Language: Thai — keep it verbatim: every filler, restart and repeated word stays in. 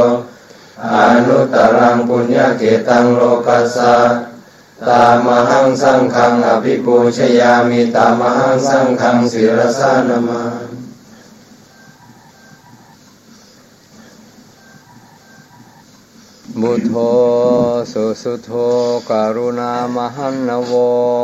อนุตตรังปุญญเกตังโลกัสสะตามหังสังฆังอภิปูชยามิตามหังสังฆังศิรสานามามุโทสุสุโธกรุณามหันนโว